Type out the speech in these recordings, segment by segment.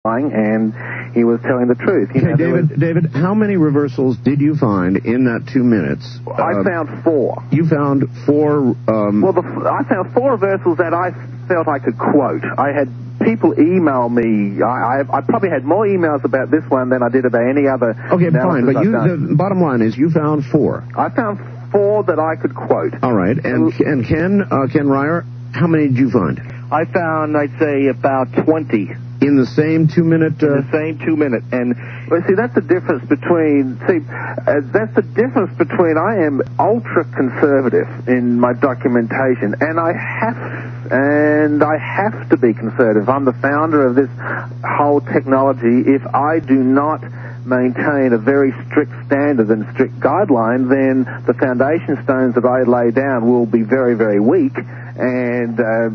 lying, and he was telling the truth. Okay, David, how many reversals did you find in that 2 minutes? I found 4. You found 4... I found 4 reversals that I felt I could quote. I had people email me. I probably had more emails about this one than I did about any other. Okay, fine, but the bottom line is you found 4. I found 4 that I could quote. All right, and Ken Ryer, how many did you find? I found, I'd say, about 20. In the same 2 minute... In the same 2 minute. And, well, see, that's the difference between... that's the difference between I am ultra-conservative in my documentation, and I have to be conservative. I'm the founder of this whole technology. If I do not maintain a very strict standard and strict guideline, then the foundation stones that I lay down will be very, very weak. And,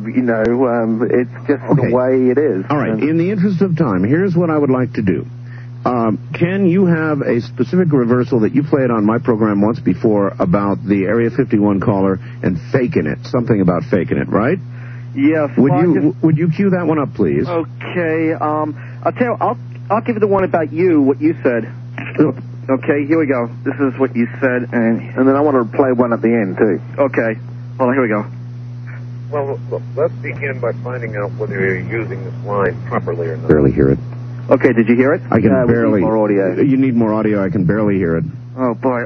it's just the way it is. All right. In the interest of time, here's what I would like to do. Ken, you have a specific reversal that you played on my program once before about the Area 51 caller and faking it. Something about faking it, right? Yes. Would you cue that one up, please? Okay. I'll tell you, I'll give you the one about you, what you said. Okay, here we go. This is what you said, and then I want to play one at the end, too. Okay. Well, here we go. Well, let's begin by finding out whether you're using this line properly or not. Barely hear it. Okay, did you hear it? I can barely. We need more audio. You need more audio. I can barely hear it. Oh, boy.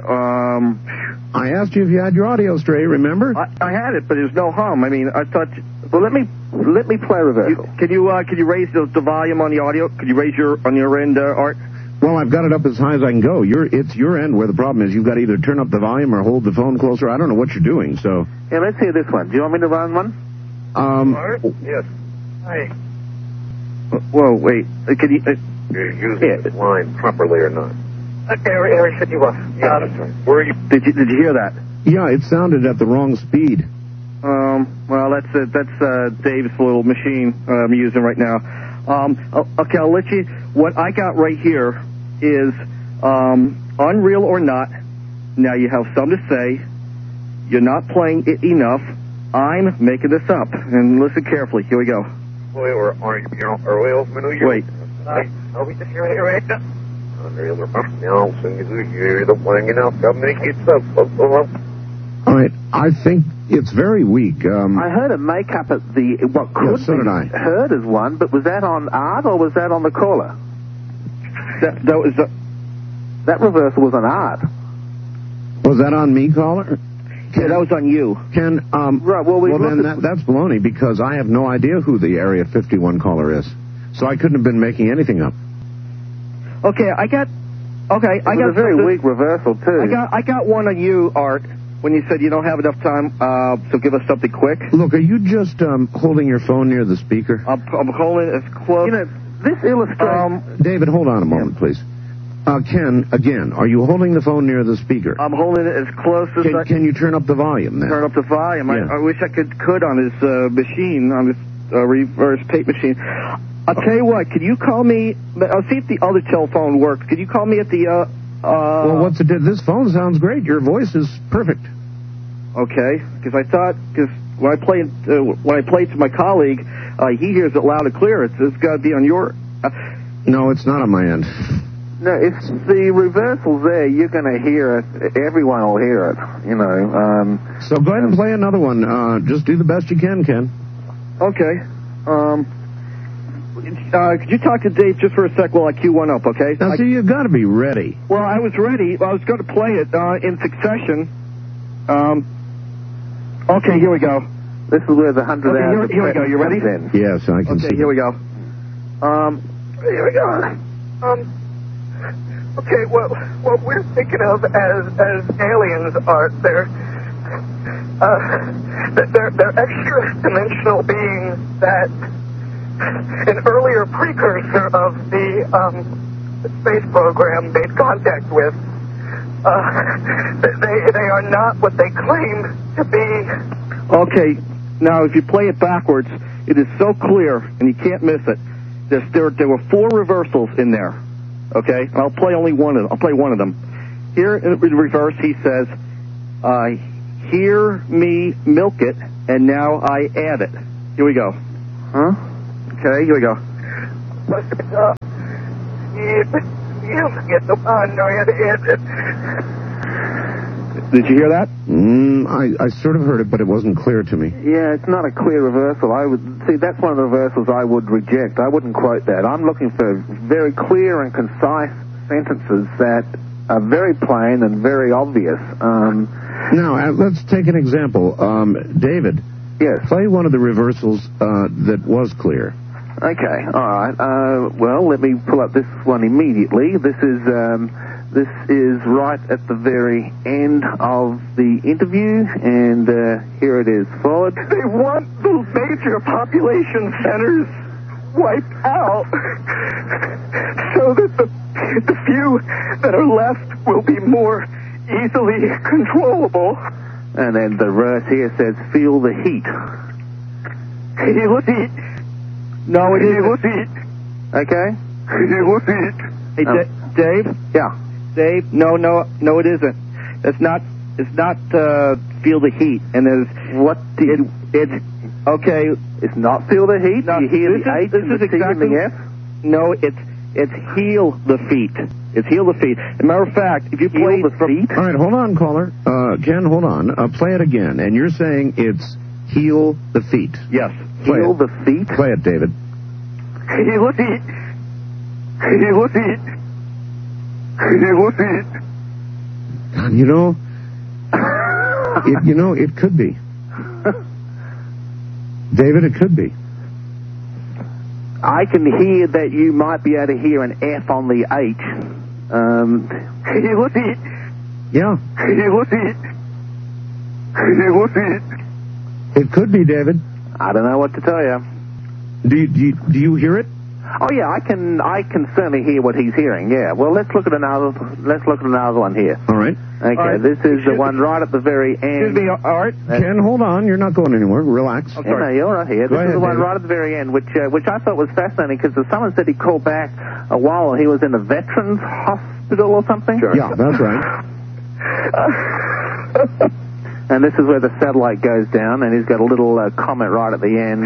I asked you if you had your audio straight, remember? I had it, but there's no hum. I mean, I thought... Well, let me play reversal. Can you raise the volume on the audio? Could you raise on your end, Art? Well, I've got it up as high as I can go. It's your end where the problem is. You've got to either turn up the volume or hold the phone closer. I don't know what you're doing, so... Yeah, let's hear this one. Do you want me to run one? Yes. Hi. Whoa, wait. Can you... You're using this line properly or not? Area 51. Yeah, that's right. Where are you? Did you hear that? Yeah, it sounded at the wrong speed. Well, that's Dave's little machine I'm using right now. Okay, I'll let you... What I got right here is Unreal or Not. Now, you have something to say. You're not playing it enough. I'm making this up. And listen carefully. Here we go. Wait, Wait. Are we just hearing it right now? Unreal or Not. You're the playing enough. I'm making it up. All right, I think it's very weak. I heard a make-up at what could be heard as one, but was that on Art or was that on the caller? That reversal was on Art. Was that on me, caller? Yeah, that was on you. Ken, right, that's baloney because I have no idea who the Area 51 caller is. So I couldn't have been making anything up. Okay, I got a very weak reversal, too. I got one on you, Art. When you said you don't have enough time, so give us something quick. Look, are you just holding your phone near the speaker? I'm holding it as close. You know, this illustrates... David, hold on a moment, please. Ken, again, are you holding the phone near the speaker? I'm holding it as close as I can. Can you turn up the volume then? Turn up the volume. Yeah. I wish I could on this machine, on this reverse tape machine. I'll tell you what, could you call me... I'll see if the other telephone works. Could you call me at the... well, what's it? This phone sounds great. Your voice is perfect. Okay, because when I play it to my colleague, he hears it loud and clear. It's got to be on your... No, it's not on my end. No, if the reversal's there, you're going to hear it. Everyone will hear it, you know. So go ahead and play another one. Just do the best you can, Ken. Okay. Could you talk to Dave just for a sec while I cue one up, okay? Now, see, you've got to be ready. Well, I was ready. I was going to play it in succession. Okay, here we go. This is where the 100 hours... Here we go. You ready? Yes, I can see. Okay, here we go. Here we go. Okay, what we're thinking of as aliens are they're extra-dimensional beings that an earlier precursor of the space program made contact with. They are not what they claim to be. Okay, now if you play it backwards, it is so clear, and you can't miss it. There were 4 reversals in there. Okay, I'll play one of them. Here in reverse, he says, "Hear me milk it, and now I add it." Here we go. Huh? Okay, here we go. Did you hear that? I sort of heard it, but it wasn't clear to me. Yeah, it's not a clear reversal. I would see that's one of the reversals I would reject. I wouldn't quote that. I'm looking for very clear and concise sentences that are very plain and very obvious. Now, let's take an example. David, Yes. play one of the reversals that was clear. Okay. All right. Well, let me pull up this one immediately. This is right at the very end of the interview, and here it is. Forward. They want the major population centers wiped out so that the few that are left will be more easily controllable. And then the verse here says, "Feel the heat." Feel the heat. No, it Feel isn't. the heat. Okay. Feel the heat. Hey, Dave? Yeah. Dave? No, it isn't. It's not feel the heat. And there's... What do you... It's... Okay. It's not feel the heat? No, You hear the H this and the is T exactly... and the F? No, it's heal the feet. It's heal the feet. As a matter of fact, if you play Heal the feet? All right, hold on, caller. Ken, hold on. Play it again. And you're saying it's heal the feet. Yes. Play Heal it. the feet? Play it, David. Feel the heat. Feel the heat. Feel the heat. God, it could be. David, it could be. I can hear that you might be able to hear an F on the H. Feel the heat. Yeah, Feel the heat. Feel the heat. it could be, David. I don't know what to tell you. Do you hear it? Oh yeah, I can certainly hear what he's hearing. Yeah. Well, let's look at another one here. All right. Okay, All right. this is the one right at the very end. Excuse me, all right? Ken, hold on. You're not going anywhere. Relax. Yeah, no, you're right here. Go This ahead, is the one David. right at the very end, which I thought was fascinating because someone said he called back a while and he was in a veterans hospital or something. Sure. Yeah, that's right. And this is where the satellite goes down, and he's got a little comment right at the end.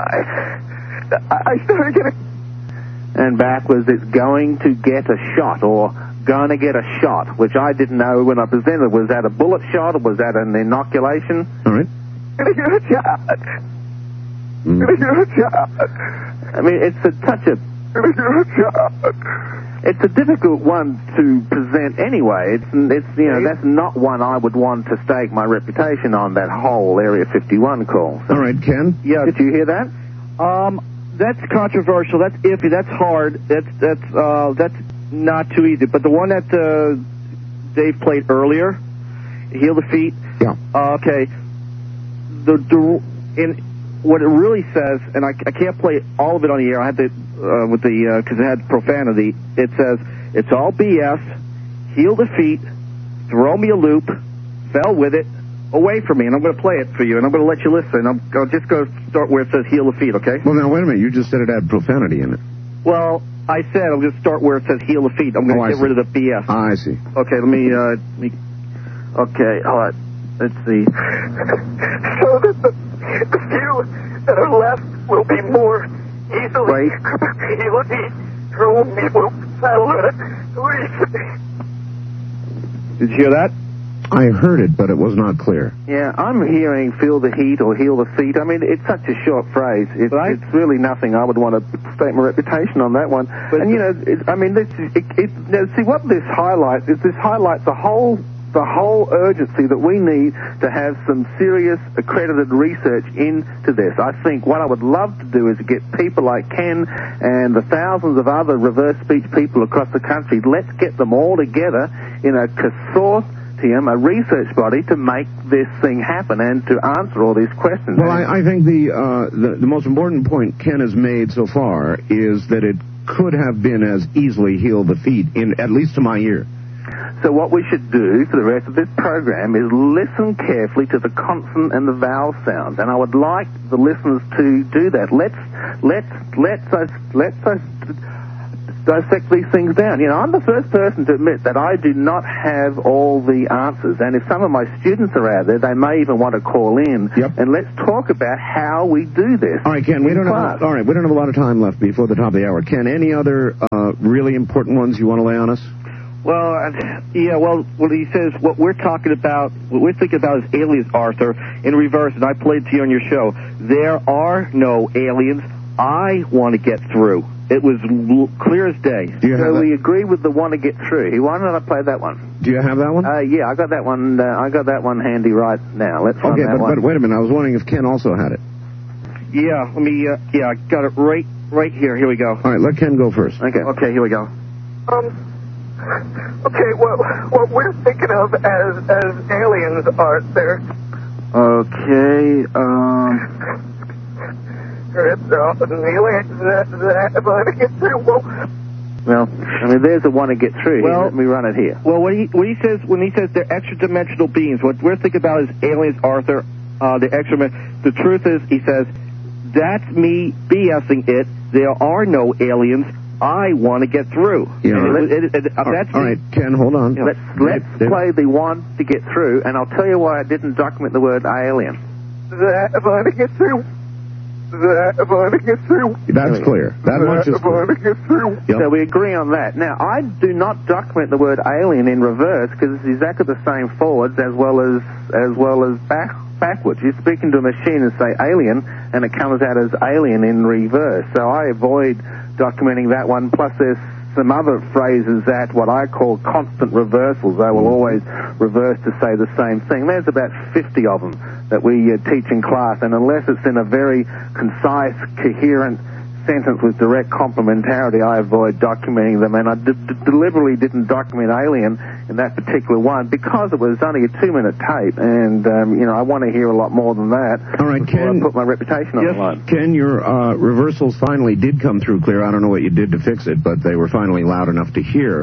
I started getting... And backwards, it's going to get a shot, or going to get a shot, which I didn't know when I presented. Was that a bullet shot, or was that an inoculation? All right. Gonna get a shot. Mm. Gonna get a shot. I mean, it's a touch of... Gonna get a shot. It's a difficult one to present anyway. It's that's not one I would want to stake my reputation on, that whole Area 51 call. So, All right, Ken. Yeah. did you hear that? That's controversial. That's iffy. That's hard. That's not too easy. But the one that Dave played earlier, heal the feet. Yeah. Okay. What it really says, and I can't play all of it on the air. I had to because it had profanity. It says it's all BS. Heal the feet. Throw me a loop. Fell with it. Away from me, and I'm going to play it for you, and I'm going to let you listen. I'll just go start where it says heal the feet, okay? Well, now, wait a minute. You just said it had profanity in it. Well, I said I'm going to start where it says heal the feet. I'm going to get rid of the BS. I see. Okay, let me Okay, all right. Let's see. So that the few that are left will be more easily... Feel the heat. Throw me will settle it. Did you hear that? I heard it, but it was not clear. Yeah, I'm hearing feel the heat or heal the feet. I mean, it's such a short phrase. It's really nothing. I would want to stake my reputation on that one. But and, see, what this highlights is this highlights the whole urgency that we need to have some serious accredited research into this. I think what I would love to do is get people like Ken and the thousands of other reverse speech people across the country, let's get them all together in a consortium, a research body, to make this thing happen and to answer all these questions. Well, I think the most important point Ken has made so far is that it could have been as easily heal the feet, at least to my ear. So what we should do for the rest of this program is listen carefully to the consonant and the vowel sounds, and I would like the listeners to do that. Let's dissect these things down. You know, I'm the first person to admit that I do not have all the answers. And if some of my students are out there, they may even want to call in. Yep. And let's talk about how we do this. All right, Ken, we don't have a lot of time left before the top of the hour. Ken, any other really important ones you want to lay on us? Well, what he says, what we're thinking about is aliens, Arthur, in reverse, and I played to you on your show. There are no aliens. I want to get through. It was clear as day. So we agree with the want to get through. Why don't I play that one? Do you have that one? Yeah, I got that one. I got that one handy right now. Let's run that one. But wait a minute. I was wondering if Ken also had it. Yeah, let me. I got it right here. Here we go. All right, let Ken go first. Okay, here we go. Okay, what we're thinking of as aliens are there. Okay, Well, I mean, there's a want to get through. Well, let me run it here. Well, when he says they're extra-dimensional beings, what we're thinking about is aliens, Arthur, the extra. The truth is, he says, that's me BSing it. There are no aliens. I want to get through. Yeah. That's all right, Ken, hold on. Yeah. Let's play the want to get through, and I'll tell you why I didn't document the word alien. I want to get through. I want to get through. That's clear. That much is clear. I want to get through. Yep. So we agree on that. Now, I do not document the word alien in reverse because it's exactly the same forwards as well as backwards. You're speaking to a machine and say alien, and it comes out as alien in reverse. So I avoid documenting that one. Plus, there's some other phrases that what I call constant reversals. They will always reverse to say the same thing. There's about 50 of them that we teach in class, and unless it's in a very concise, coherent sentence with direct complementarity, I avoid documenting them, and I deliberately didn't document alien in that particular one because it was only a 2-minute tape, and I want to hear a lot more than that. All right, before Ken, I put my reputation on the line. Ken, your reversals finally did come through clear. I don't know what you did to fix it, but they were finally loud enough to hear.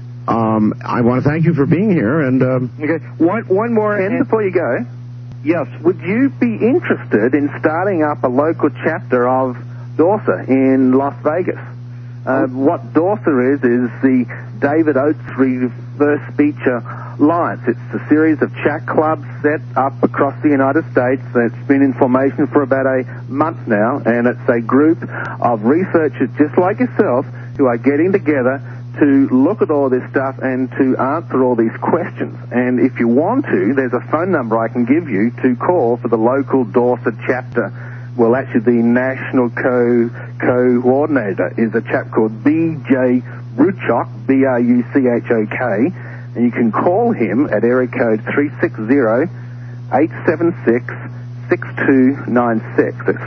I want to thank you for being here, and okay, one more. Ken, before you go, yes, would you be interested in starting up a local chapter of DORSA in Las Vegas? What DORSA is the David Oates Reverse Speech Alliance. It's a series of chat clubs set up across the United States. It's been in formation for about a month now, and it's a group of researchers just like yourself who are getting together to look at all this stuff and to answer all these questions. And if you want to, there's a phone number I can give you to call for the local DORSA chapter. Well, actually, the national coordinator is a chap called B.J. Bruchok, B-R-U-C-H-O-K, and you can call him at area code 360-876-6296. That's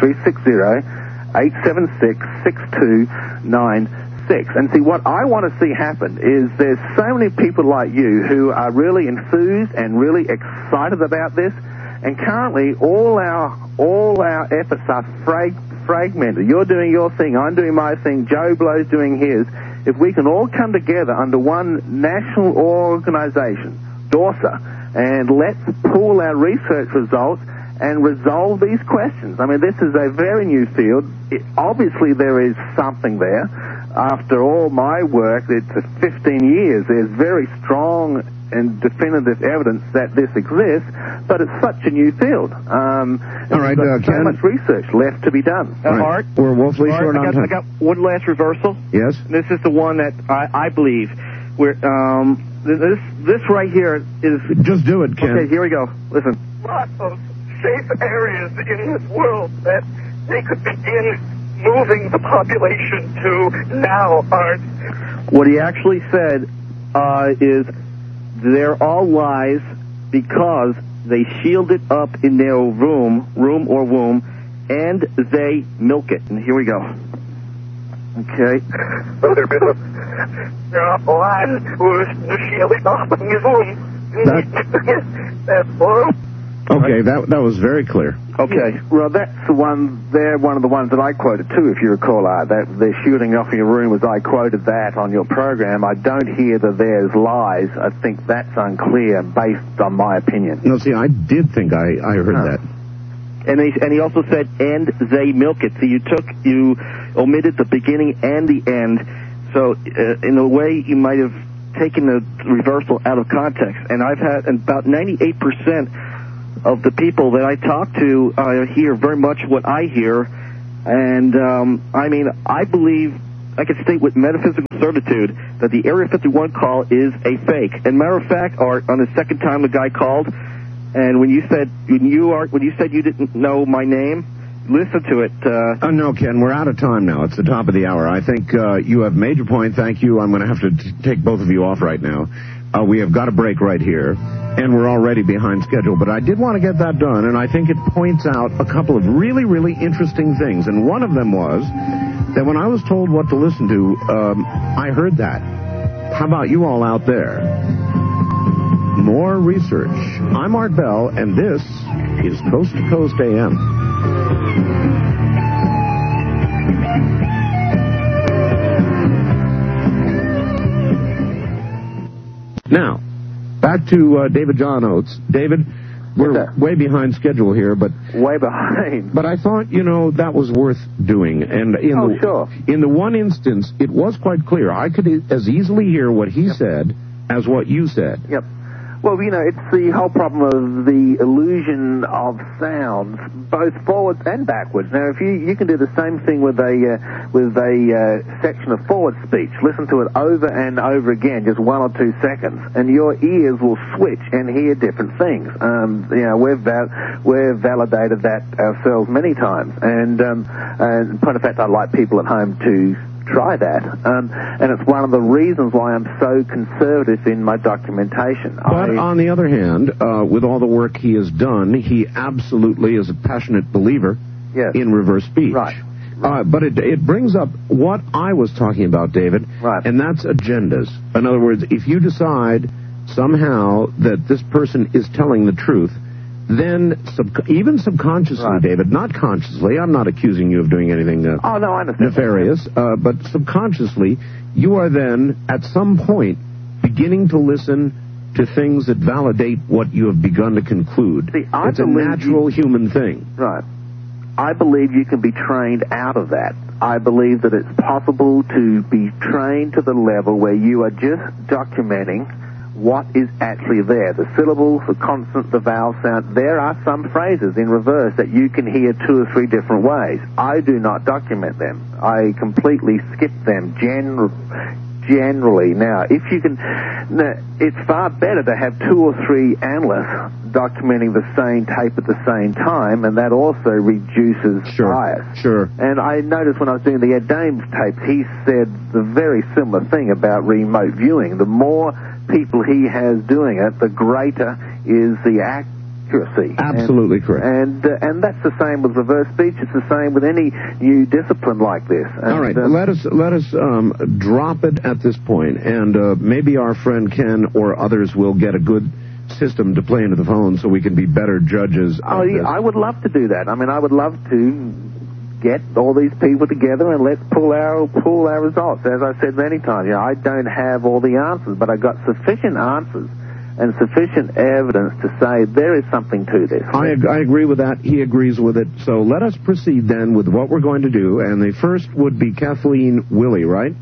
360-876-6296. And see, what I want to see happen is there's so many people like you who are really enthused and really excited about this. And currently, all our efforts are fragmented. You're doing your thing, I'm doing my thing, Joe Blow's doing his. If we can all come together under one national organization, DORSA, and let's pool our research results and resolve these questions. I mean, this is a very new field. Obviously, there is something there. After all my work, it's 15 years. There's very strong and definitive evidence that this exists, but it's such a new field. All right, so Ken, much research left to be done. Art, we're woefully short on time. I got one last reversal. Yes. This is the one that I believe. Where this right here is. Just do it, Ken. Okay, here we go. Listen. Lots of safe areas in this world that they could begin moving the population to now, Art. What he actually said is they're all lies because they shield it up in their room or womb, and they milk it. And here we go. Okay. Brother Bill, there are lies who shield it up in his womb. That's horrible. Okay, that was very clear. Okay. Well, that's the one. They're one of the ones that I quoted too, if you recall, Art. That they're shooting off in your room as I quoted that on your program. I don't hear that there's lies. I think that's unclear based on my opinion. No, see, I did think I heard that. And he also said, and they milk it. So you omitted the beginning and the end. So in a way, you might have taken the reversal out of context. And I've had about 98% of the people that I talk to hear very much what I hear. And, I mean, I believe I can state with metaphysical certitude that the Area 51 call is a fake. And matter of fact, Art, on the second time the guy called, and when you said you didn't know my name, listen to it. No, Ken, we're out of time now. It's the top of the hour. I think you have made your point. Thank you. I'm going to have to take both of you off right now. We have got a break right here, and we're already behind schedule. But I did want to get that done, and I think it points out a couple of really, really interesting things. And one of them was that when I was told what to listen to, I heard that. How about you all out there? More research. I'm Art Bell, and this is Coast to Coast AM. Now, back to David John Oates. David, we're way behind schedule here, but way behind. But I thought, that was worth doing. And in the one instance, it was quite clear. I could as easily hear what he said as what you said. Yep. Well, it's the whole problem of the illusion of sounds, both forwards and backwards. Now, if you can do the same thing with a section of forward speech, listen to it over and over again, just 1 or 2 seconds, and your ears will switch and hear different things. We've validated that ourselves many times, and in point of fact, I'd like people at home to try that, and it's one of the reasons why I'm so conservative in my documentation. But on the other hand, with all the work he has done, he absolutely is a passionate believer in reverse speech. Right. But it brings up what I was talking about, David, and that's agendas. In other words, if you decide somehow that this person is telling the truth, then even subconsciously, David, not consciously, I'm not accusing you of doing anything nefarious, but subconsciously, you are then, at some point, beginning to listen to things that validate what you have begun to conclude. It's a natural human thing. Right. I believe you can be trained out of that. I believe that it's possible to be trained to the level where you are just documenting what is actually there. The syllables, the consonant, the vowel sound. There are some phrases in reverse that you can hear 2 or 3 different ways. I do not document them. I completely skip them generally. Now, if you can, it's far better to have 2 or 3 analysts documenting the same tape at the same time, and that also reduces bias. Sure. And I noticed when I was doing the Ed Dames tapes, he said the very similar thing about remote viewing. The more people he has doing it, the greater is the accuracy. Absolutely correct. And that's the same with reverse speech. It's the same with any new discipline like this. And, all right, let us drop it at this point, and maybe our friend Ken or others will get a good system to play into the phone so we can be better judges. I would love to do that. I mean, I would love to get all these people together and let's pull our results. As I said many times, I don't have all the answers, but I got sufficient answers and sufficient evidence to say there is something to this. I agree with that. He agrees with it. So let us proceed then with what we're going to do. And the first would be Kathleen Willey, right?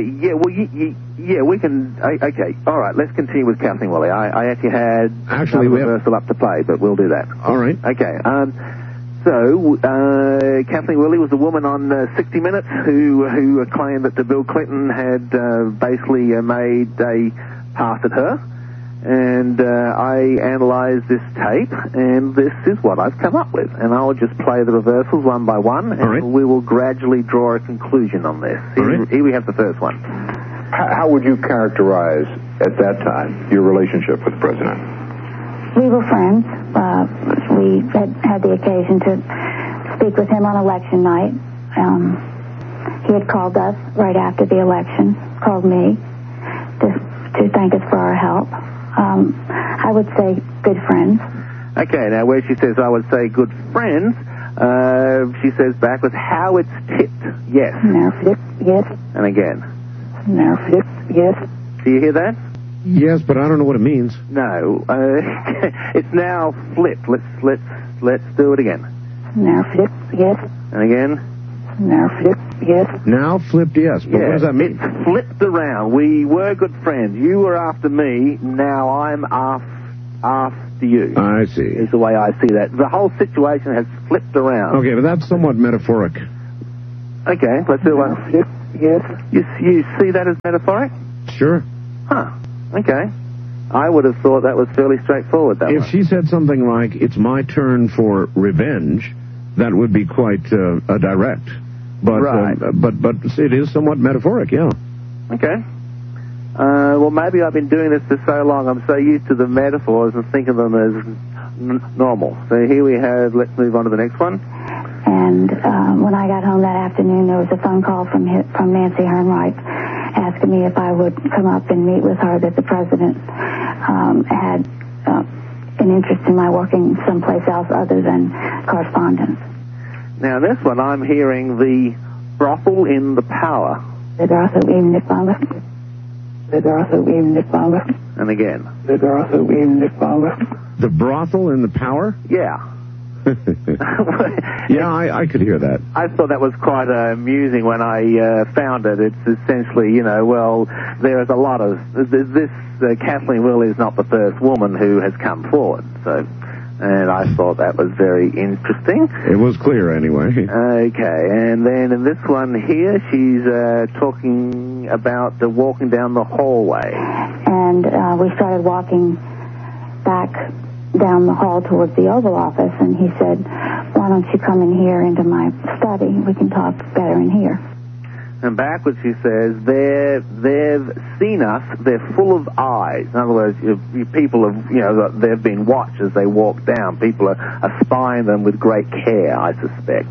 We can. Okay, all right. Let's continue with Kathleen Willey. I actually had a reversal up to play, but we'll do that. All right. Okay. So, Kathleen Willey was a woman on 60 Minutes who claimed that Bill Clinton had basically made a pass at her. And I analyzed this tape, and this is what I've come up with. And I'll just play the reversals one by one, and we will gradually draw a conclusion on this. Here we have the first one. How would you characterize, at that time, your relationship with the president? We were friends. We had the occasion to speak with him on election night. He had called us right after the election, called me to thank us for our help. I would say good friends. Okay, now where she says I would say good friends, she says back with how it's tipped. Yes. Yes. And again. Yes. Do you hear that? Yes, but I don't know what it means. No. It's now flipped. Let's do it again. Yes. And again. Now flipped yes. Now flipped yes. But what does that mean? It's flipped around. We were good friends. You were after me. Now I'm after you. I see. Is the way I see that. The whole situation has flipped around. Okay, but that's somewhat metaphoric. Okay, let's do one. Yes. You see that as metaphoric? Sure. Huh. Okay. I would have thought that was fairly straightforward, that If one. she said something like, it's my turn for revenge, that would be quite direct. But, Right. but it is somewhat metaphoric, yeah. Okay. Well, maybe I've been doing this for so long, I'm so used to the metaphors and think of them as normal. So here we have, let's move on to the next one. And when I got home that afternoon, there was a phone call from Nancy Hernreich asking me if I would come up and meet with her, that the president had an interest in my working someplace else other than correspondence. Now, this one, I'm hearing the brothel in the power. The brothel in the power. The brothel in the power. And again. The brothel in the power. The brothel in the power? Yeah. Yeah, I could hear that. I thought that was quite amusing when I found it. It's essentially, well, there is a lot of... This Kathleen Will is not the first woman who has come forward, so... And I thought that was very interesting. It was clear, anyway. Okay, and then in this one here, she's talking about walking down the hallway. And we started walking back down the hall towards the Oval Office, and he said, why don't you come in here into my study? We can talk better in here. And backwards she says, they've seen us, they're full of eyes. In other words, people have, they've been watched as they walk down. People are spying them with great care, I suspect.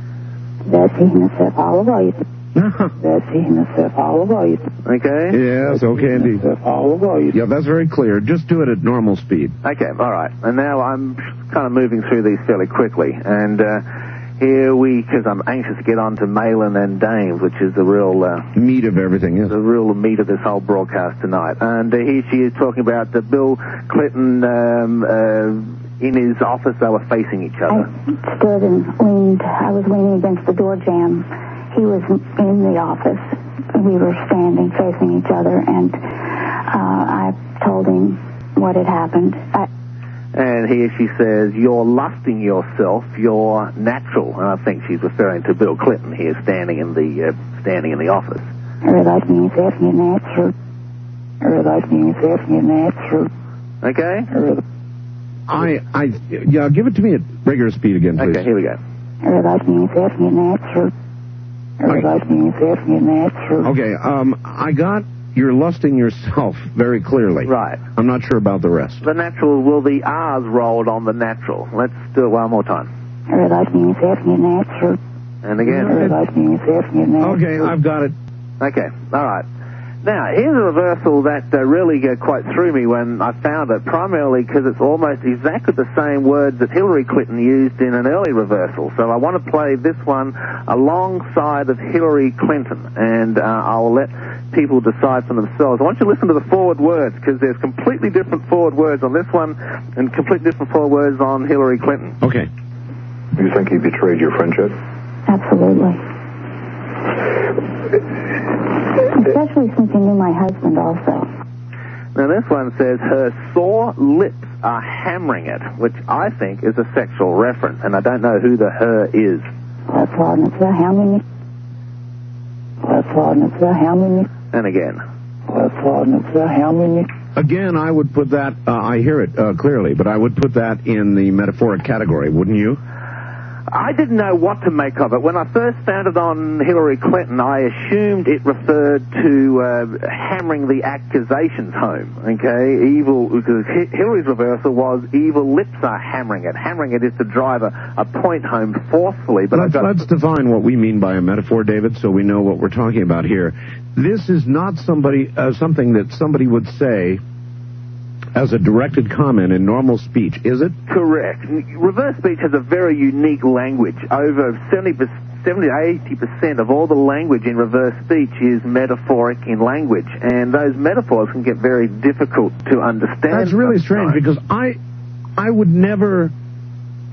Okay? Yes, okay, indeed. Yeah, that's very clear. Just do it at normal speed. Okay, all right. And now I'm kind of moving through these fairly quickly. And here because I'm anxious to get on to Malin and Dames, which is the real... meat of everything, yes. The real meat of this whole broadcast tonight. And here she is talking about Bill Clinton in his office. They were facing each other. I stood and leaned. I was leaning against the door jamb. He was in the office. We were standing facing each other, and I told him what had happened. And here she says, you're lusting yourself, you're natural. And I think she's referring to Bill Clinton here standing in the office. Okay? Yeah, give it to me at regular speed again, please. Okay, here we go. Okay, I got you're lusting yourself very clearly. Right. I'm not sure about the rest. The natural, well, the R's rolled on the natural. Let's do it one more time. And again. Okay, I've got it. Okay, all right. Now, here's a reversal that really quite threw me when I found it, primarily because it's almost exactly the same words that Hillary Clinton used in an early reversal. So I want to play this one alongside of Hillary Clinton, and I'll let people decide for themselves. I want you to listen to the forward words, because there's completely different forward words on this one and completely different forward words on Hillary Clinton. Okay. You think he betrayed your friendship? Absolutely. Especially since he knew my husband also. Now this one says, her sore lips are hammering it, which I think is a sexual reference, and I don't know who the her is. And again. Again, I would put that, I hear it clearly, but I would put that in the metaphoric category, wouldn't you? I didn't know what to make of it. When I first found it on Hillary Clinton, I assumed it referred to hammering the accusations home, okay? Evil, because Hillary's reversal was evil lips are hammering it. Hammering it is to drive a point home forcefully. But let's define what we mean by a metaphor, David, so we know what we're talking about here. This is not something that somebody would say as a directed comment in normal speech, is it? Correct. Reverse speech has a very unique language. Over 70 to 80% of all the language in reverse speech is metaphoric in language, and those metaphors can get very difficult to understand. That's really strange, because I would never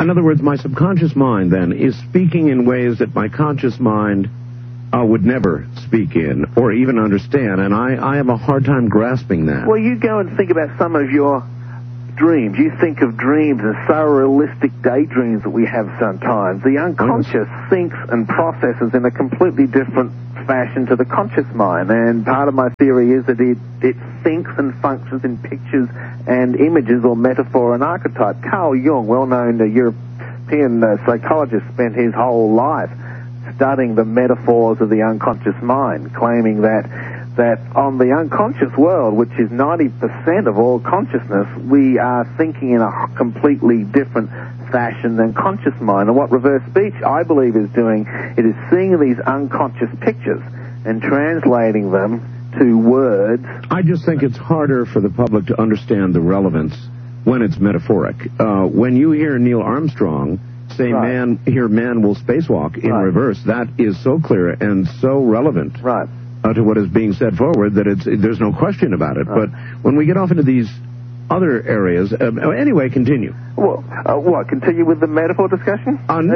In other words, my subconscious mind, then, is speaking in ways that my conscious mind would never speak in or even understand, and I have a hard time grasping that. Well, you go and think about some of your dreams. You think of dreams as surrealistic daydreams that we have sometimes. The unconscious thinks and processes in a completely different fashion to the conscious mind, and part of my theory is that it thinks and functions in pictures and images or metaphor and archetype. Carl Jung, well-known European psychologist, spent his whole life studying the metaphors of the unconscious mind, claiming that on the unconscious world, which is 90% of all consciousness, we are thinking in a completely different fashion than conscious mind. And what reverse speech, I believe, is doing, it is seeing these unconscious pictures and translating them to words. I just think it's harder for the public to understand the relevance when it's metaphoric. When you hear Neil Armstrong say man will spacewalk in reverse, that is so clear and so relevant to what is being said forward that there's no question about it. But when we get off into these other areas, anyway, continue. Well, what? Continue with the metaphor discussion?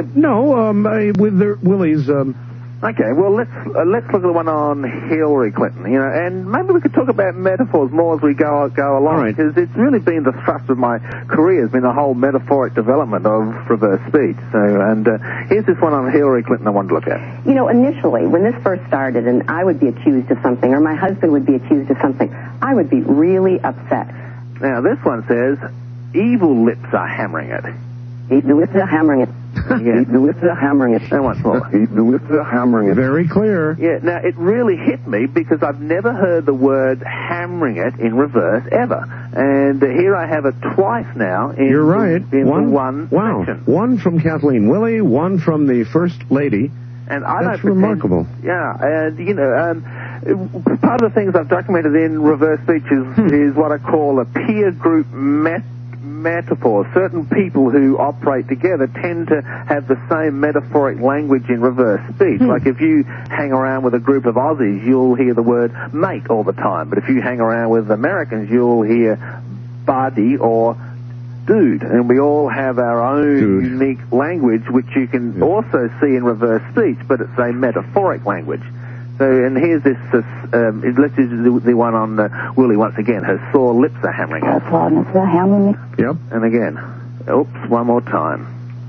With Willie's. Okay, well, let's look at the one on Hillary Clinton, and maybe we could talk about metaphors more as we go along, because it's really been the thrust of my career, has been the whole metaphoric development of reverse speech. So, and here's this one on Hillary Clinton I wanted to look at. Initially, when this first started, and I would be accused of something, or my husband would be accused of something, I would be really upset. Now, this one says, evil lips are hammering it. Evil lips are hammering it. Evil lips are hammering it. And once more. Evil lips are hammering it. Very clear. Yeah, now, it really hit me because I've never heard the word hammering it in reverse ever. And here I have it twice now in, You're right. in one section. One from Kathleen Willey, one from the First Lady. And I That's remarkable. Yeah, and, part of the things I've documented in reverse speech is what I call a peer group metaphor. Certain people who operate together tend to have the same metaphoric language in reverse speech. Like if you hang around with a group of Aussies, you'll hear the word mate all the time. But if you hang around with Americans, you'll hear buddy or dude. And we all have our own unique language, which you can also see in reverse speech, but it's a metaphoric language. So, and here's this, let's do the one on Willie once again. Her sore lips are hammering it. Yep. And again. Oops, one more time.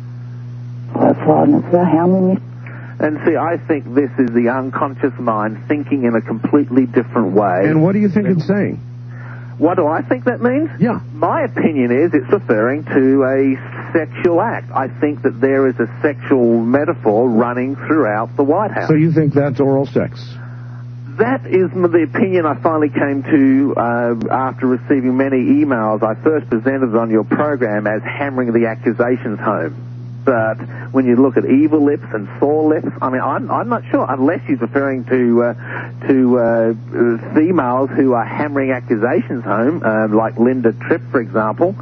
And see, I think this is the unconscious mind thinking in a completely different way. And what do you think it's saying? What do I think that means? Yeah. My opinion is it's referring to a sexual act. I think that there is a sexual metaphor running throughout the White House. So you think that's oral sex? That is the opinion I finally came to after receiving many emails. I first presented it on your program as hammering the accusations home. But when you look at evil lips and sore lips, I mean, I'm not sure, unless he's referring to females who are hammering accusations home, like Linda Tripp, for example.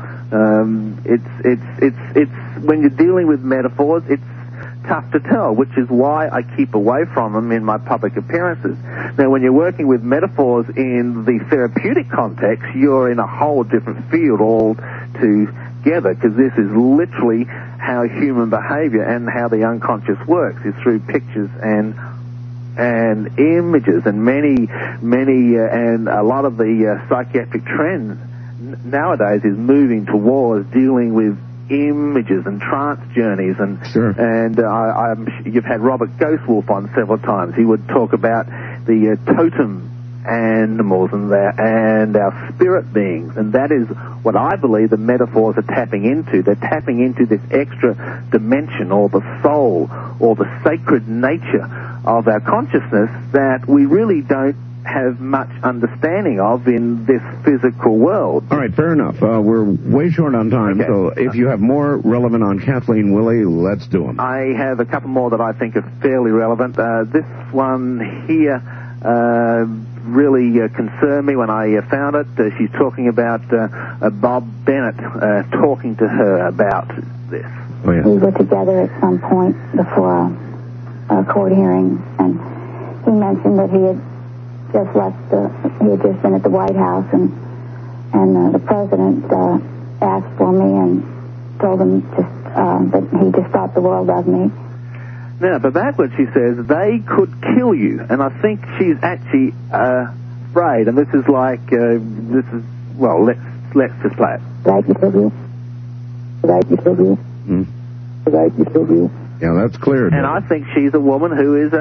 It's when you're dealing with metaphors, it's tough to tell, which is why I keep away from them in my public appearances. Now, when you're working with metaphors in the therapeutic context, you're in a whole different field altogether, because this is literally how human behavior and how the unconscious works, is through pictures and images, and many and a lot of the psychiatric trends nowadays is moving towards dealing with images and trance journeys, and you've had Robert Ghostwolf on several times. He would talk about the totem animals and our spirit beings, and that is what I believe the metaphors are tapping into. They're tapping into this extra dimension, or the soul, or the sacred nature of our consciousness that we really don't have much understanding of in this physical world. All right, fair enough. We're way short on time, so if you have more relevant on Kathleen Willey, let's do them. I have a couple more that I think are fairly relevant. This one here really concerned me when I found it. She's talking about Bob Bennett talking to her about this. Oh, yeah. We were together at some point before a court hearing, and he mentioned that he had just been at the White House, and the president asked for me and told him just but he just thought the world of me. Now, but backwards, she says, they could kill you. And I think she's actually afraid. And this is like, well, let's just play it. Yeah, that's clear. And I think she's a woman who is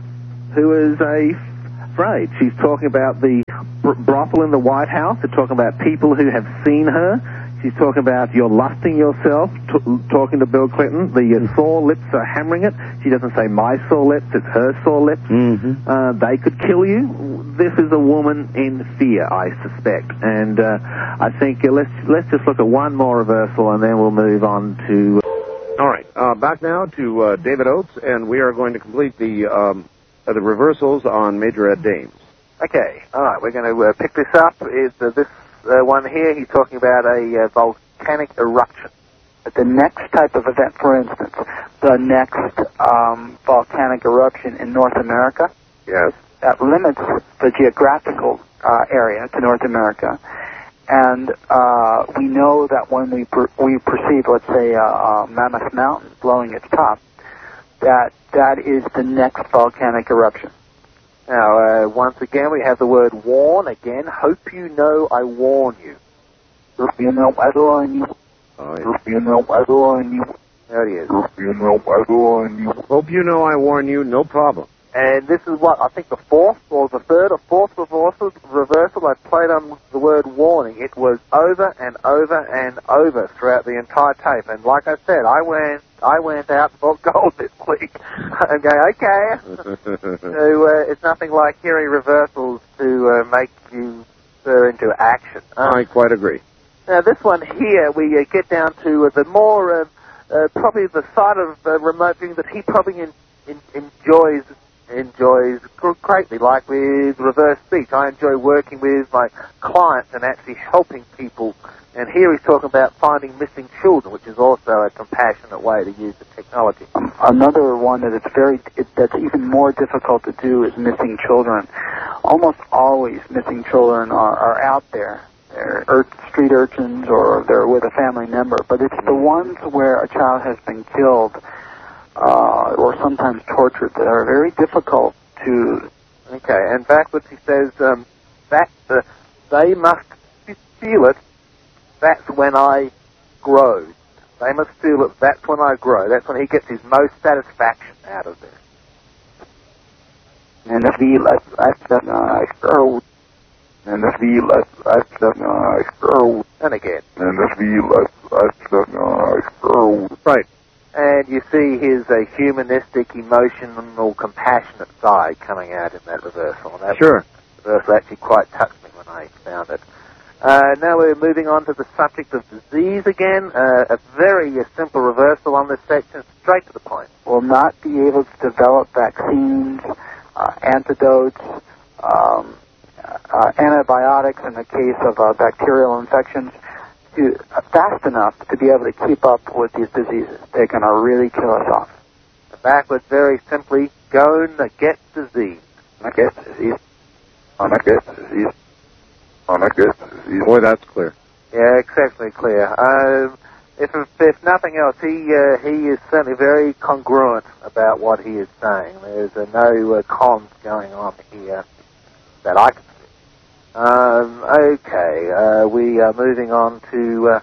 afraid. She's talking about the brothel in the White House. They're talking about people who have seen her. She's talking about you're lusting yourself, talking to Bill Clinton. The sore lips are hammering it. She doesn't say my sore lips, it's her sore lips. Mm-hmm. They could kill you. This is a woman in fear, I suspect. And I think let's just look at one more reversal, and then we'll move on to... All right, back now to David Oates, and we are going to complete the reversals on Major Ed Dames. Okay, all right, we're going to pick this up. This one here, he's talking about a volcanic eruption. The next type of event, for instance, the next volcanic eruption in North America, yes, that limits the geographical area to North America. And we know that when we perceive, let's say, Mammoth Mountain blowing its top, that is the next volcanic eruption. Now, once again, we have the word warn again. Hope you know I warn you. Hope you know I warn you. Oh, yeah. Hope you know I warn you. There it is. Hope you know I warn you. Hope you know I warn you, no problem. And this is what, I think the fourth or the third or fourth reversal I played on the word warning. It was over and over and over throughout the entire tape. And like I said, I went out for gold this week. I'm going, okay. So it's nothing like hearing reversals to make you spur into action. I quite agree. Now this one here, we get down to the more, probably the side of remote viewing that he probably enjoys greatly, like with reverse speech. I enjoy working with my clients and actually helping people. And here he's talking about finding missing children, which is also a compassionate way to use the technology. Another one that's even more difficult to do is missing children. Almost always missing children are out there. They're street urchins or they're with a family member. But it's the ones where a child has been killed or sometimes tortured that are very difficult to... Okay, and backwards he says that they must feel it. That's when I grow. They must feel it. That's when I grow. That's when he gets his most satisfaction out of this. And I feel that's when I grow. And I feel that's when I grow. And again. And I feel that's when I grow. Right. And you see his humanistic, emotional, compassionate side coming out in that reversal. And that reversal actually quite touched me when I found it. Now we're moving on to the subject of disease again. A very simple reversal on this section, straight to the point. Will not be able to develop vaccines, antidotes, antibiotics in the case of bacterial infections fast enough to be able to keep up with these diseases. They're going to really kill us off. Backwards, very simply, go and get disease. Get disease. Get disease. Boy, that's clear. Yeah, exceptionally clear. If nothing else, he is certainly very congruent about what he is saying. There's no cons going on here that I can see. Okay, we are moving on to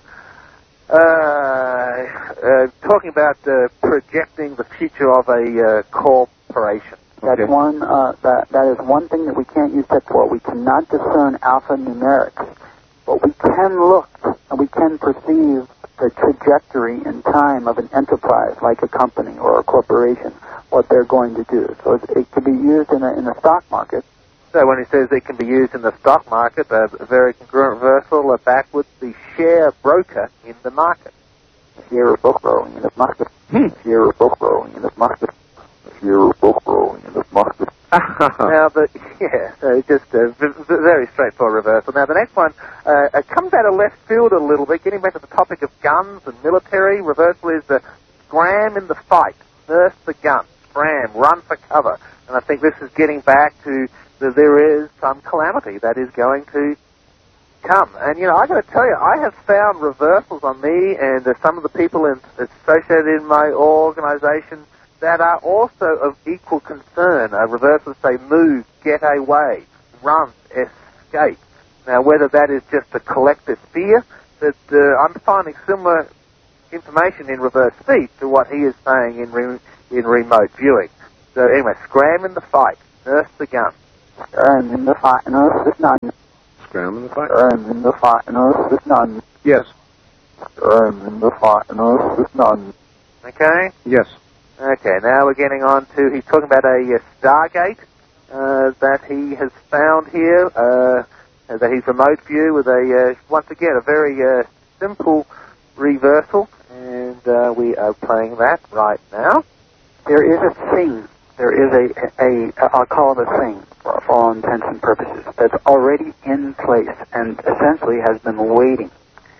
talking about projecting the future of a corporation. That's one. That is one thing that we can't use tech for. We cannot discern alphanumerics, but we can look and we can perceive the trajectory in time of an enterprise, like a company or a corporation, what they're going to do. So it can be used in the stock market. So when he says it can be used in the stock market, a very congruent reversal, backwards, the share broker in the market. Share broker in the market. Share broker in the market. Share broker in the market. Now, so just a very straightforward reversal. Now, the next one comes out of left field a little bit, getting back to the topic of guns and military. Reversal is scram in the fight, nurse the gun, scram, run for cover. And I think this is getting back to there is some calamity that is going to come. And, you know, I got to tell you, I have found reversals on me and some of the people associated in my organization that are also of equal concern. Reversals say move, get away, run, escape. Now, whether that is just a collective fear, that I'm finding similar information in reverse speech to what he is saying in remote viewing. So anyway, scram in the fight, nurse the gun. Scram in the fight, nurse the gun. Scram in the fight. Scram in the fight, nurse the gun. Yes. Scram in the fight, nurse the gun. Okay? Yes. Okay, now we're getting on to, he's talking about a Stargate that he has found here, that he's remote view with once again, a very simple reversal, and we are playing that right now. There is a thing, I'll call it a thing, for all intents and purposes, that's already in place and essentially has been waiting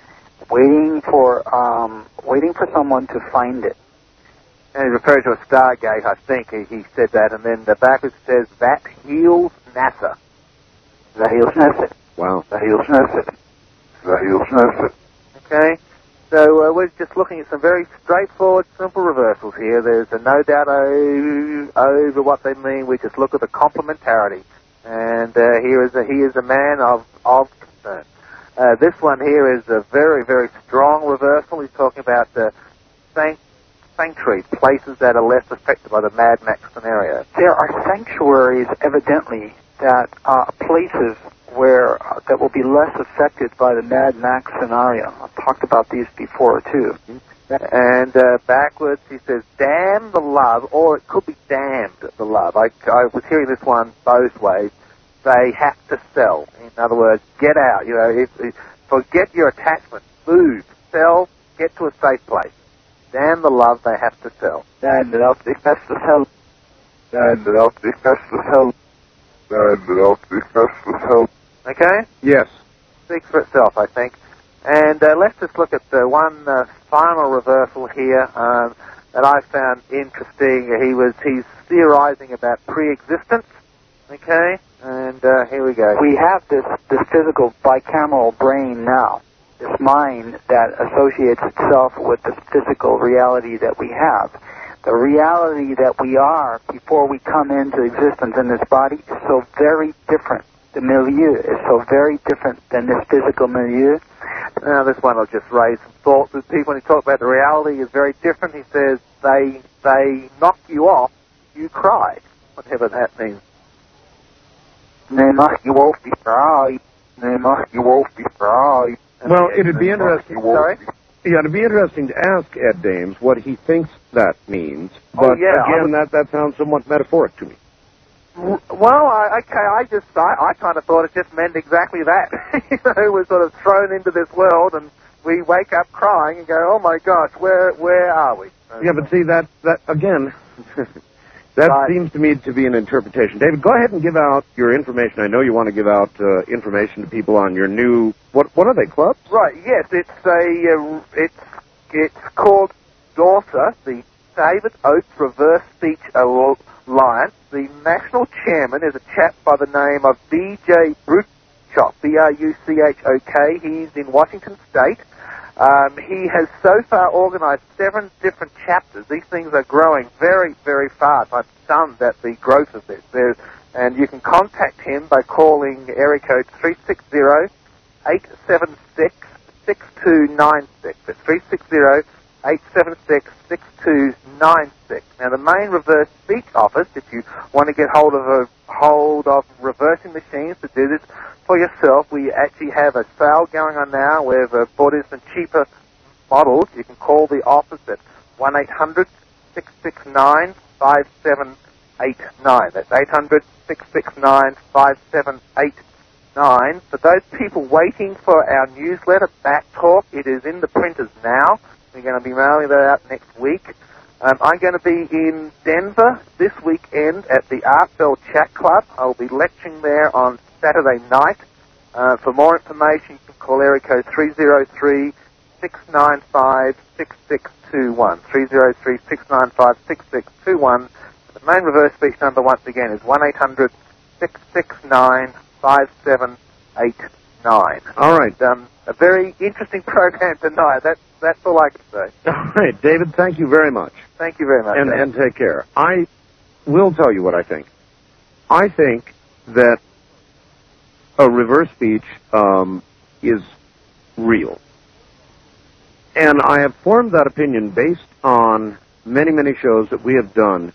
for someone to find it. And he refers to a Stargate, I think he said that, and then the backwards says, that heals NASA. That heals NASA. Wow. That heals NASA. That heals NASA. Okay? So we're just looking at some very straightforward, simple reversals here. There's no doubt over what they mean. We just look at the complementarity. And he is a man of concern. This one here is a very, very strong reversal. He's talking about the sanctuaries, places that are less affected by the Mad Max scenario. There are sanctuaries, evidently, that places where that will be less affected by the Mad Max scenario. I've talked about these before, too. And backwards, he says, damn the love, or it could be damned the love. I was hearing this one both ways. They have to sell. In other words, get out. You know, forget your attachment. Move. Sell. Get to a safe place. Damn the love they have to sell. And it up, it has to sell. And it up, it has to sell. And it up, it has to sell. Okay? Yes. Speaks for itself, I think. And let's just look at the one final reversal here that I found interesting. He's theorizing about pre-existence. Okay? And here we go. We have this physical bicameral brain now. This mind that associates itself with the physical reality that we have. The reality that we are before we come into existence in this body is so very different. The milieu is so very different than this physical milieu. Now, this one will just raise some thoughts with people. When he talks about the reality is very different, he says, they knock you off, you cry. Whatever that means. They knock you off, you cry. They knock you off, you cry. Well, it'd be interesting. Sorry? Yeah, it'd be interesting to ask Ed Dames what he thinks that means. But again, that sounds somewhat metaphoric to me. Well, I kind of thought it just meant exactly that. You know, we're sort of thrown into this world, and we wake up crying and go, "Oh my gosh, where are we?" Yeah, but see that again. That seems to me to be an interpretation. David, go ahead and give out your information. I know you want to give out information to people on your new, what are they, clubs? Right, yes, it's called DORSA, the David Oates Reverse Speech Alliance. The national chairman is a chap by the name of B.J. Bruchok, B-R-U-C-H-O-K. He's in Washington State. He has so far organized 7 different chapters. These things are growing very, very fast. I'm stunned at the growth of this. And you can contact him by calling area code 360-876-6296. That's 360-876-6296. Now, the main reverse speech office, if you want to get hold of reversing machines to do this for yourself, we actually have a sale going on now. We've bought in some cheaper models. You can call the office at 1-800-669-5789. That's 800-669-5789. For those people waiting for our newsletter, Back Talk, it is in the printers now. We're going to be mailing that out next week. I'm going to be in Denver this weekend at the Art Bell Chat Club. I'll be lecturing there on Saturday night. For more information, you can call area code 303-695-6621. 303-695-6621. The main reverse speech number, once again, is 1-800-669-5789. 9. All right. A very interesting program tonight. That's all I can say. All right, David, thank you very much. Thank you very much. And take care. I will tell you what I think. I think that a reverse speech is real. And I have formed that opinion based on many, many shows that we have done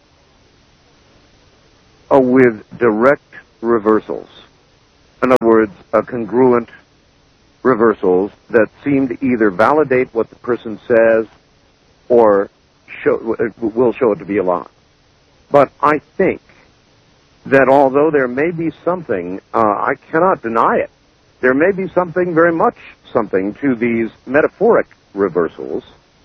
with direct reversals. In other words, congruent reversals that seem to either validate what the person says or will show it to be a lie. But I think that although there may be something, I cannot deny it, there may be something, very much something, to these metaphoric reversals.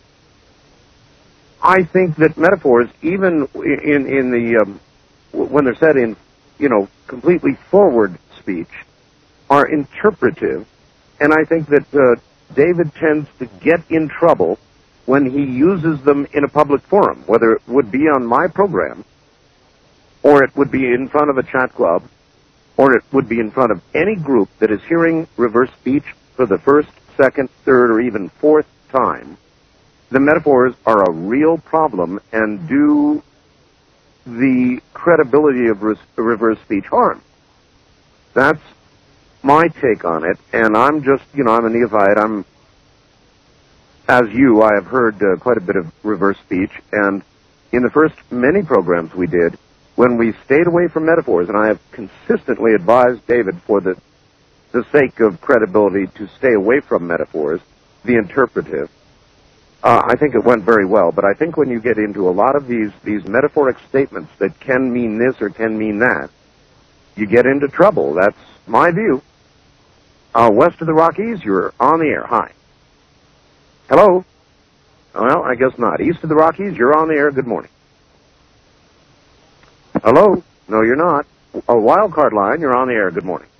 I think that metaphors, even in the when they're said in, completely forward speech, are interpretive, and I think that David tends to get in trouble when he uses them in a public forum, whether it would be on my program, or it would be in front of a chat club, or it would be in front of any group that is hearing reverse speech for the first, second, third, or even fourth time. The metaphors are a real problem and do the credibility of reverse speech harm. That's my take on it, and I'm just, I'm a neophyte. As you, I have heard quite a bit of reverse speech, and in the first many programs we did, when we stayed away from metaphors, and I have consistently advised David for the sake of credibility to stay away from metaphors, the interpretive, I think it went very well. But I think when you get into a lot of these metaphoric statements that can mean this or can mean that, you get into trouble. That's my view. West of the Rockies, you're on the air. Hi. Hello? Well, I guess not. East of the Rockies, you're on the air. Good morning. Hello? No, you're not. A wild card line, you're on the air. Good morning.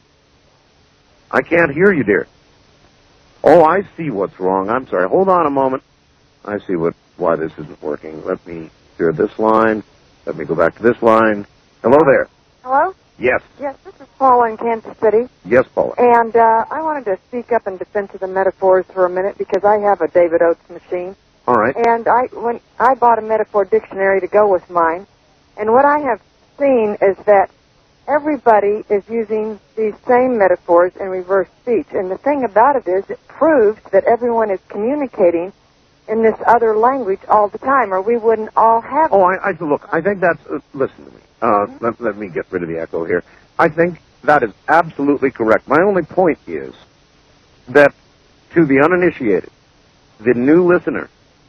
I can't hear you, dear. Oh, I see what's wrong. I'm sorry. Hold on a moment. I see why this isn't working. Let me clear this line. Let me go back to this line. Hello there. Hello? Yes. Yes, this is Paula in Kansas City. Yes, Paula. And I wanted to speak up in defense of the metaphors for a minute because I have a David Oates machine. All right. And when I bought a metaphor dictionary to go with mine, and what I have seen is that everybody is using these same metaphors in reverse speech. And the thing about it is it proves that everyone is communicating in this other language all the time, or we wouldn't all have... Oh, look, I think that's... listen to me. Let me get rid of the echo here. I think that is absolutely correct. My only point is that to the uninitiated, the new listener,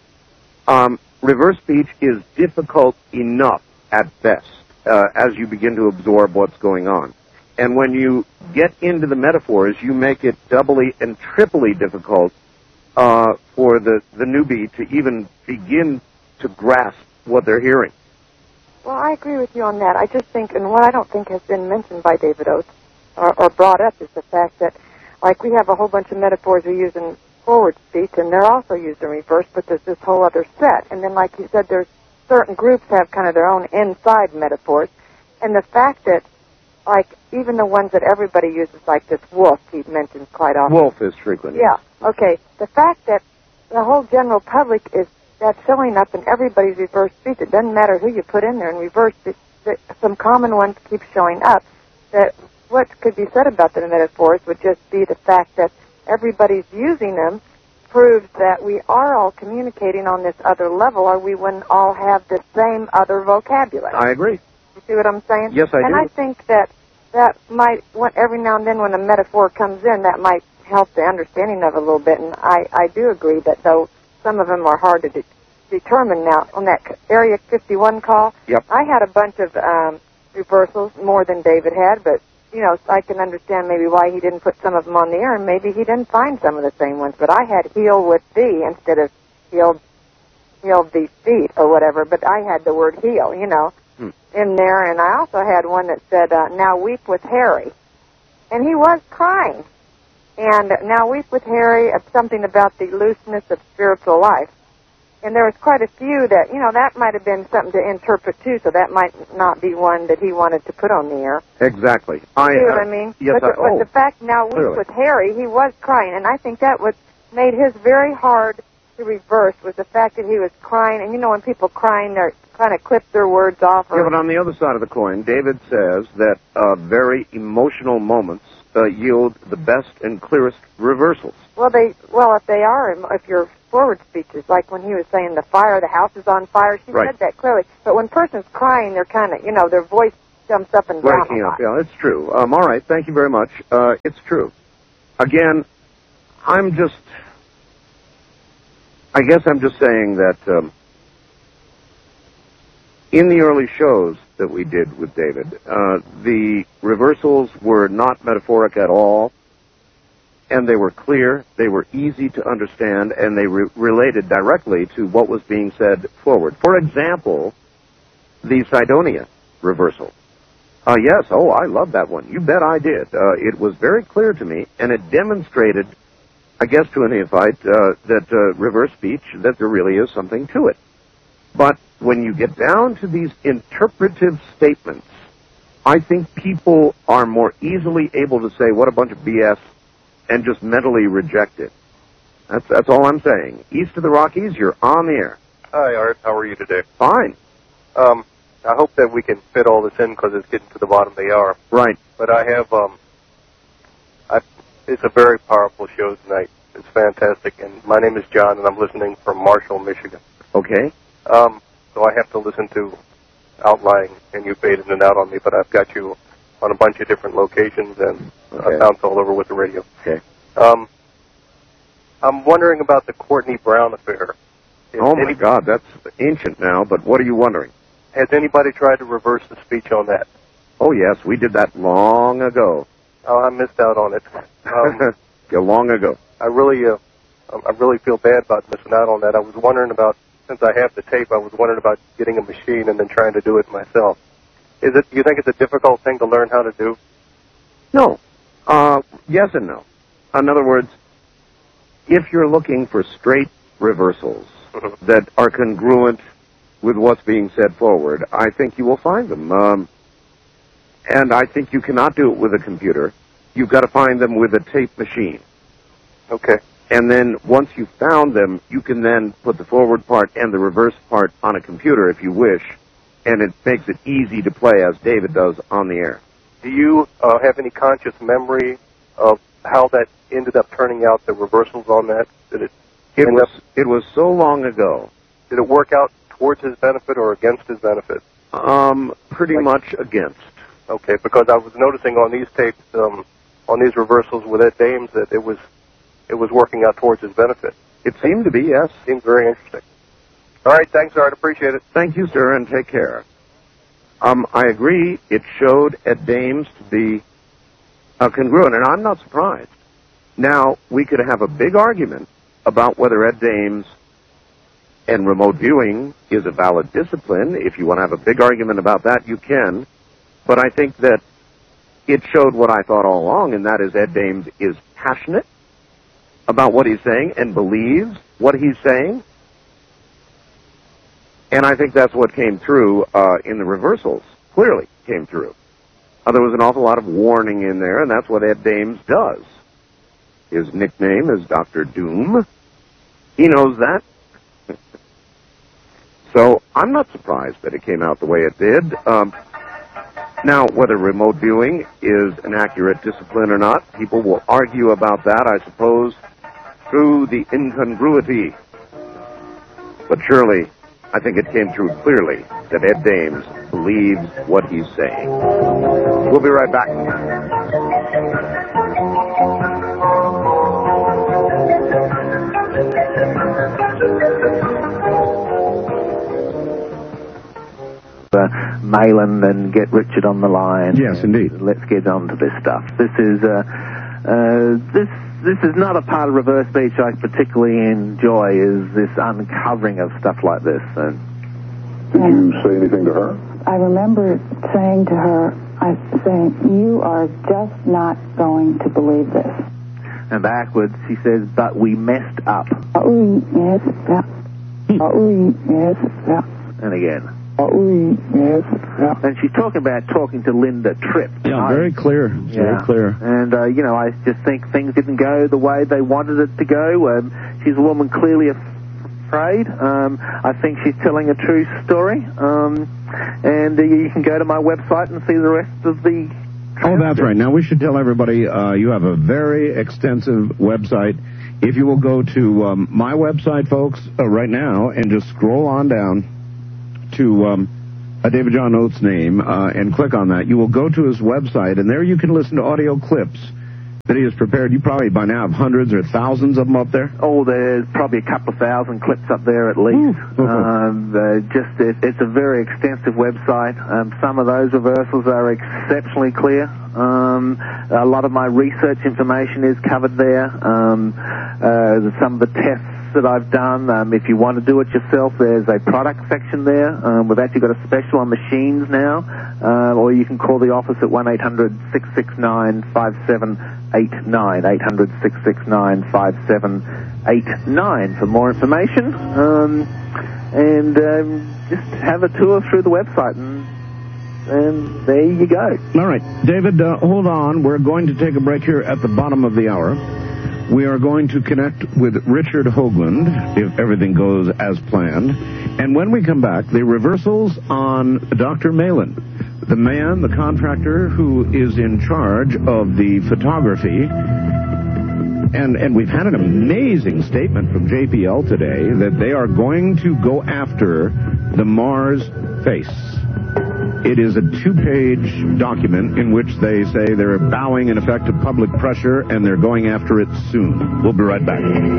reverse speech is difficult enough at best as you begin to absorb what's going on. And when you get into the metaphors, you make it doubly and triply difficult for the newbie to even begin to grasp what they're hearing. Well, I agree with you on that. I just think, and what I don't think has been mentioned by David Oates or brought up is the fact that, like, we have a whole bunch of metaphors we use in forward speech, and they're also used in reverse, but there's this whole other set. And then, like you said, there's certain groups have kind of their own inside metaphors. And the fact that, like, even the ones that everybody uses, like this wolf he mentions quite often. Wolf is frequent. Yeah, okay. The fact that the whole general public is that's showing up in everybody's reverse speech. It doesn't matter who you put in there in reverse. Some common ones keep showing up. That what could be said about the metaphors would just be the fact that everybody's using them proves that we are all communicating on this other level, or we wouldn't all have the same other vocabulary. I agree. You see what I'm saying? Yes, I do. And I think that might, every now and then when a metaphor comes in, that might help the understanding of it a little bit. And I do agree that, though, some of them are hard to determine now. On that Area 51 call, yep. I had a bunch of reversals, more than David had, but, I can understand maybe why he didn't put some of them on the air, and maybe he didn't find some of the same ones. But I had heal with thee instead of healed thee feet or whatever, but I had the word heal, in there. And I also had one that said, now weep with Harry. And he was crying. And now weep with Harry, something about the looseness of spiritual life. And there was quite a few that, that might have been something to interpret, too, so that might not be one that he wanted to put on the air. Exactly. See what I mean? Yes, but the fact now with Harry, he was crying, and I think that made his very hard to reverse was the fact that he was crying. And, when people crying, they're kind of clip their words off. Yeah, but on the other side of the coin, David says that very emotional moments yield the best and clearest reversals. Well, if your forward speeches, like when he was saying the house is on fire, she said that clearly. But when a person's crying, they're kind of, their voice jumps up and down a lot. Yeah, it's true. All right, thank you very much. It's true. Again, I guess I'm just saying that in the early shows that we did with David, the reversals were not metaphoric at all, and they were clear, they were easy to understand, and they related directly to what was being said forward. For example, the Cydonia reversal. Yes, I love that one. You bet I did. It was very clear to me, and it demonstrated, I guess to a neophyte, that reverse speech, that there really is something to it. But when you get down to these interpretive statements, I think people are more easily able to say, what a bunch of BS, and just mentally reject it. That's all I'm saying. East of the Rockies, you're on the air. Hi, Art. How are you today? Fine. I hope that we can fit all this in because it's getting to the bottom of the hour. Right. But I have, it's a very powerful show tonight. It's fantastic. And my name is John, and I'm listening from Marshall, Michigan. Okay. So I have to listen to Outlying, and you faded it out on me, but I've got you on a bunch of different locations, and I bounce all over with the radio. Okay. I'm wondering about the Courtney Brown affair. My God, that's ancient now, but what are you wondering? Has anybody tried to reverse the speech on that? Oh, yes, we did that long ago. Oh, I missed out on it. Long ago. I really feel bad about missing out on that. I was wondering about, since I have the tape, I was wondering about getting a machine and then trying to do it myself. Do you think it's a difficult thing to learn how to do? No. Yes and no. In other words, if you're looking for straight reversals that are congruent with what's being said forward, I think you will find them. And I think you cannot do it with a computer. You've got to find them with a tape machine. Okay. And then once you've found them, you can then put the forward part and the reverse part on a computer if you wish, and it makes it easy to play as David does on the air. Do you have any conscious memory of how that ended up turning out, the reversals on that? It was so long ago. Did it work out towards his benefit or against his benefit? Pretty much against. Okay, because I was noticing on these tapes, on these reversals with Ed Dames, that it was working out towards his benefit. It seemed to be, yes. Seems very interesting. All right, thanks, Art. Appreciate it. Thank you, sir, and take care. I agree. It showed Ed Dames to be congruent, and I'm not surprised. Now, we could have a big argument about whether Ed Dames and remote viewing is a valid discipline. If you want to have a big argument about that, you can. But I think that it showed what I thought all along, and that is Ed Dames is passionate about what he's saying and believes what he's saying. And I think that's what came through in the reversals. Clearly came through. There was an awful lot of warning in there, and that's what Ed Dames does. His nickname is Dr. Doom. He knows that. So I'm not surprised that it came out the way it did. Now, whether remote viewing is an accurate discipline or not, people will argue about that, I suppose, through the incongruity. But surely, I think it came through clearly that Ed Dames believes what he's saying. We'll be right back. Mail and get Richard on the line. Yes, indeed. Let's get on to this stuff. This is not a part of reverse speech I particularly enjoy, is this uncovering of stuff like this. Did you say anything to her? I remember saying to her, you are just not going to believe this. And backwards, she says, but we messed up. We messed up. Yes. And again. Yes. And she's talking about talking to Linda Tripp. Yeah, very clear. Very clear. And, I just think things didn't go the way they wanted it to go. She's a woman clearly afraid. I think she's telling a true story. And you can go to my website and see the rest of the... Oh, that's right. Now, we should tell everybody you have a very extensive website. If you will go to my website, folks, right now, and just scroll on down to David John Oates' name and click on that, you will go to his website, and there you can listen to audio clips that he has prepared. You probably by now have hundreds or thousands of them up there. Oh, there's probably a couple of thousand clips up there at least. It's a very extensive website. Some of those reversals are exceptionally clear. A lot of my research information is covered there. Some of the tests that I've done. If you want to do it yourself, there's a product section there. We've actually got a special on machines now, or you can call the office at 1-800-669-5789, 800-669-5789 for more information, and just have a tour through the website, and there you go. All right, David, hold on. We're going to take a break here at the bottom of the hour. We are going to connect with Richard Hoagland, if everything goes as planned. And when we come back, the reversals on Dr. Malin, the man, the contractor who is in charge of the photography. And we've had an amazing statement from JPL today that they are going to go after the Mars face. It is a 2-page document in which they say they're bowing, in effect, to public pressure, and they're going after it soon. We'll be right back.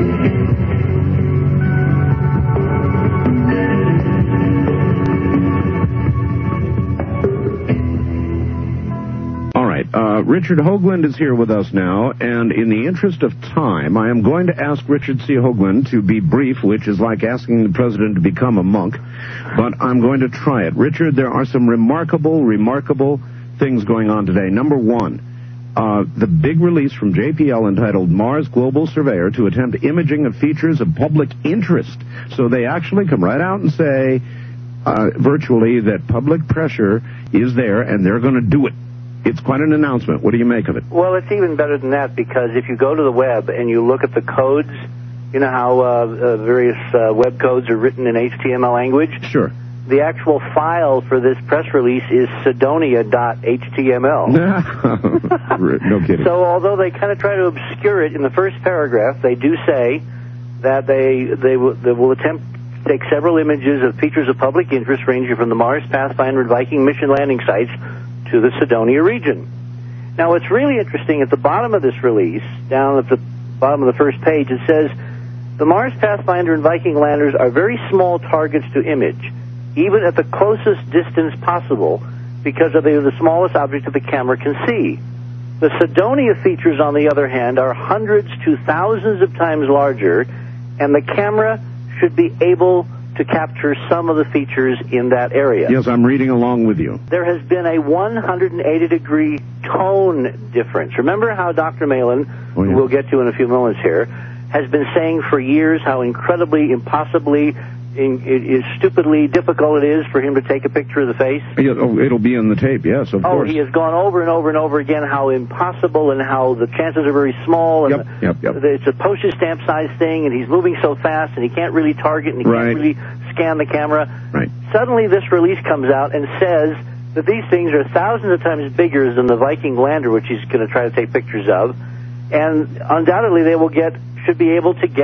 All right, Richard Hoagland is here with us now, and in the interest of time, I am going to ask Richard C. Hoagland to be brief, which is like asking the president to become a monk. But I'm going to try it. Richard, there are some remarkable things going on today. Number one, the big release from JPL entitled Mars Global Surveyor to attempt imaging of features of public interest. So they actually come right out and say, virtually, that public pressure is there, and they're going to do it. It's quite an announcement. What do you make of it? Well, it's even better than that, because if you go to the web and you look at the codes, you know how various web codes are written in HTML language? Sure. The actual file for this press release is Cydonia.html. No kidding. So although they kind of try to obscure it in the first paragraph, they do say that they will attempt to take several images of features of public interest ranging from the Mars, Pathfinder, and Viking mission landing sites to the Cydonia region. Now, what's really interesting, at the bottom of this release, down at the bottom of the first page, it says, the Mars, Pathfinder, and Viking landers are very small targets to image, even at the closest distance possible, because they are the smallest object that the camera can see. The Cydonia features, on the other hand, are hundreds to thousands of times larger, and the camera should be able to capture some of the features in that area. Yes, I'm reading along with you. There has been a 180-degree tone difference. Remember how Dr. Malin, who we'll get to in a few moments here, has been saying for years how incredibly, impossibly, stupidly difficult it is for him to take a picture of the face? It'll be in the tape, yes, of course. He has gone over and over and over again how impossible and how the chances are very small. And Yep. It's a postage stamp size thing, and he's moving so fast, and he can't really target, and he can't really scan the camera. Right. Suddenly this release comes out and says that these things are thousands of times bigger than the Viking lander, which he's going to try to take pictures of, and undoubtedly they should be able to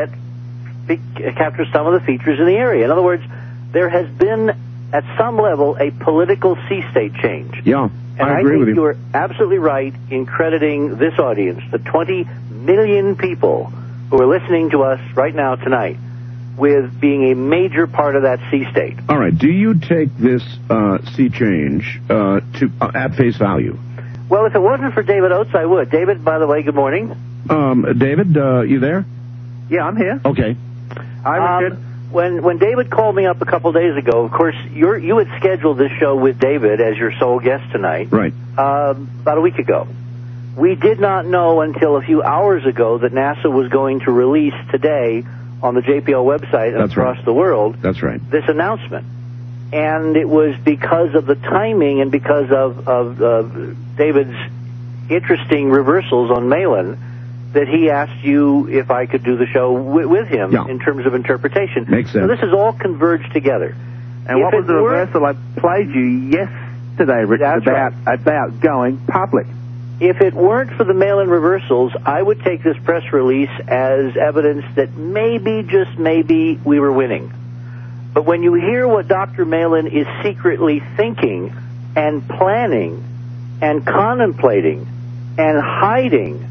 capture some of the features in the area. In other words, there has been, at some level, a political sea state change. Yeah, I agree with you. And I think you are absolutely right in crediting this audience, the 20 million people who are listening to us right now tonight, with being a major part of that sea state. All right. Do you take this sea change at face value? Well, if it wasn't for David Oates, I would. David, by the way, good morning. David, you there? Yeah, I'm here. Okay. Hi, Richard. When David called me up a couple days ago, of course, you had scheduled this show with David as your sole guest tonight. Right. About a week ago. We did not know until a few hours ago that NASA was going to release today on the JPL website and across the world. That's right. This announcement. And it was because of the timing and because of David's interesting reversals on Malin that he asked you if I could do the show with him in terms of interpretation. Makes sense. So this is all converged together. And what was the reversal I played you yesterday, Richard, about going public? If it weren't for the mail-in reversals, I would take this press release as evidence that maybe, just maybe, we were winning. But when you hear what Dr. Malin is secretly thinking and planning and contemplating and hiding